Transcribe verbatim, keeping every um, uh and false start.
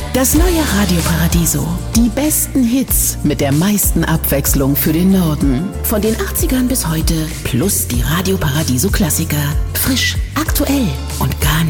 Das neue Radio Paradiso. Die besten Hits mit der meisten Abwechslung für den Norden. Von den achtzigern bis heute. Plus die Radio Paradiso Klassiker. Frisch, aktuell und gar